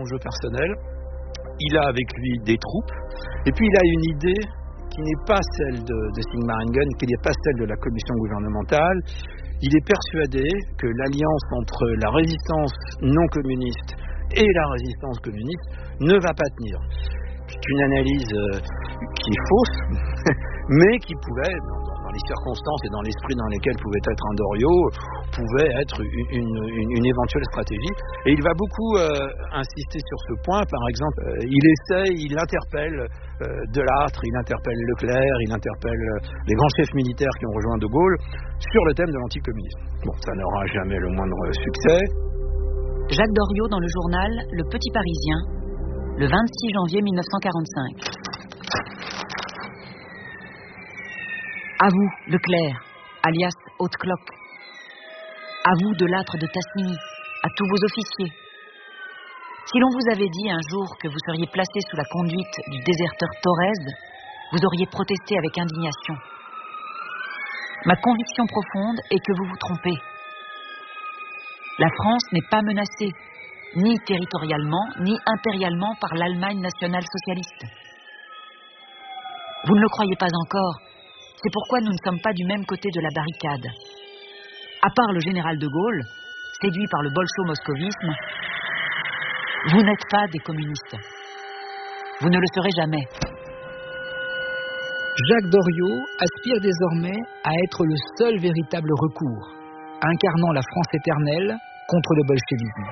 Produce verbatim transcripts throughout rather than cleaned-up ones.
son jeu personnel, il a avec lui des troupes, et puis il a une idée qui n'est pas celle de, de Sigmaringen, qui n'est pas celle de la commission gouvernementale. Il est persuadé que l'alliance entre la résistance non communiste et la résistance communiste ne va pas tenir. C'est une analyse euh, qui est fausse, mais qui pouvait, dans, dans les circonstances et dans l'esprit dans lesquels pouvait être un Doriot, pouvait être une, une, une éventuelle stratégie. Et il va beaucoup euh, insister sur ce point. Par exemple, euh, il essaie, il interpelle euh, Delattre, il interpelle Leclerc, il interpelle euh, les grands chefs militaires qui ont rejoint De Gaulle sur le thème de l'anticommunisme. Bon, ça n'aura jamais le moindre succès. Jacques Doriot dans le journal Le Petit Parisien, le vingt-six janvier mille neuf cent quarante-cinq. À vous, Leclerc, alias Haute-Cloque. À vous, Delattre de Tassigny, à tous vos officiers. Si l'on vous avait dit un jour que vous seriez placé sous la conduite du déserteur Thorez, vous auriez protesté avec indignation. Ma conviction profonde est que vous vous trompez. La France n'est pas menacée, ni territorialement, ni impérialement par l'Allemagne nationale-socialiste. Vous ne le croyez pas encore, c'est pourquoi nous ne sommes pas du même côté de la barricade. À part le général de Gaulle, séduit par le bolcho-moscovisme, vous n'êtes pas des communistes. Vous ne le serez jamais. Jacques Doriot aspire désormais à être le seul véritable recours, incarnant la France éternelle contre le bolchevisme.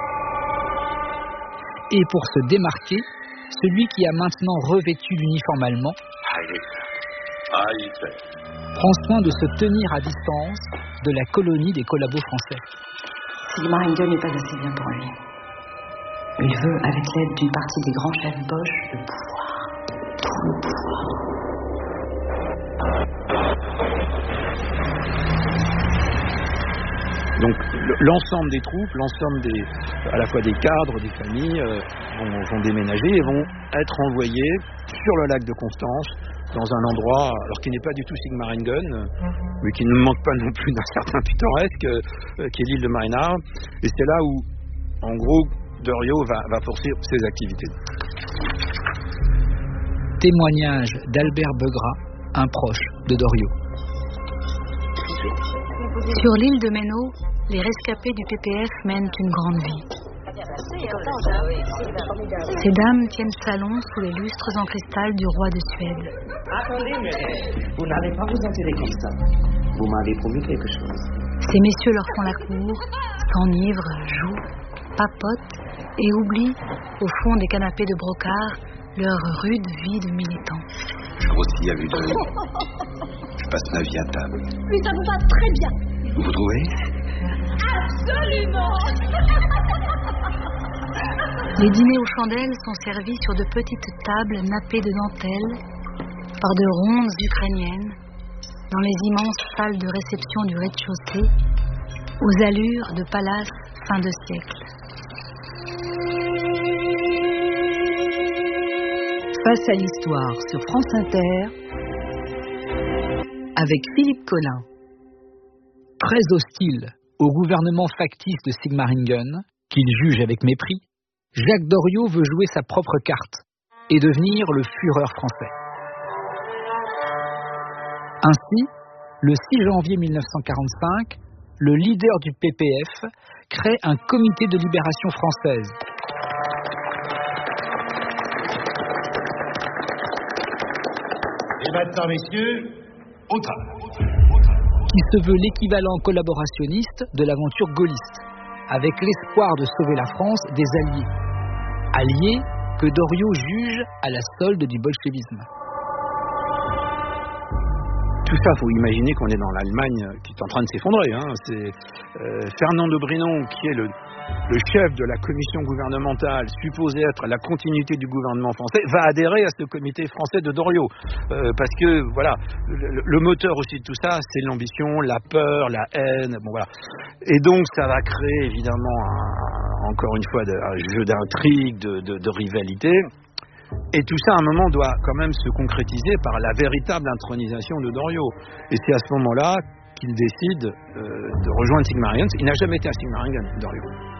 Et pour se démarquer, celui qui a maintenant revêtu l'uniforme allemand prend soin de se tenir à distance de la colonie des collabos français. Sigmaringen n'est pas assez bien pour lui. Il veut, avec l'aide d'une partie des grands chefs Boche, le pouvoir. Tout le pouvoir. Donc l'ensemble des troupes, l'ensemble des, à la fois des cadres, des familles, euh, vont, vont déménager et vont être envoyés sur le lac de Constance, dans un endroit, alors qui n'est pas du tout Sigmaringen, mais qui ne manque pas non plus d'un certain pittoresque, euh, qui est l'île de Marinard. Et c'est là où, en gros, Doriot va, va poursuivre ses activités. Témoignage d'Albert Beugrat, un proche de Doriot. Sur l'île de Menno, les rescapés du P P F mènent une grande vie. Ces dames tiennent salon sous les lustres en cristal du roi de Suède. Attendez, mais vous n'allez pas vous enterrer comme ça. Vous m'avez promis quelque chose. Ces messieurs leur font la cour, s'enivrent, jouent, papotent et oublient, au fond des canapés de brocart, leur rude vie de militant. Je grossis à vue d'œil. Je passe ma vie à table. Mais ça vous va très bien. Vous vous trouvez? Absolument. Les dîners aux chandelles sont servis sur de petites tables nappées de dentelle par de rondes ukrainiennes dans les immenses salles de réception du rez-de-chaussée aux allures de palace fin de siècle. Face à l'histoire sur France Inter avec Philippe Collin. Très hostile au gouvernement factice de Sigmaringen, qu'il juge avec mépris, Jacques Doriot veut jouer sa propre carte et devenir le Führer français. Ainsi, le six janvier mille neuf cent quarante-cinq, le leader du P P F crée un comité de libération française. Et maintenant, messieurs, au travail. Qui se veut l'équivalent collaborationniste de l'aventure gaulliste, avec l'espoir de sauver la France des alliés. Alliés que Doriot juge à la solde du bolchevisme. Tout ça, il faut imaginer qu'on est dans l'Allemagne qui est en train de s'effondrer. Hein. C'est euh, Fernand de Brinon, qui est le, le chef de la commission gouvernementale, supposé être la continuité du gouvernement français, va adhérer à ce comité français de Doriot. Euh, parce que, voilà, le, le moteur aussi de tout ça, c'est l'ambition, la peur, la haine. Bon, voilà. Et donc, ça va créer, évidemment, un, encore une fois, un jeu d'intrigue, de, de, de rivalité. Et tout ça, à un moment, doit quand même se concrétiser par la véritable intronisation de Doriot. Et c'est à ce moment-là qu'il décide euh, de rejoindre Sigmaringen. Il n'a jamais été à Sigmaringen, Doriot.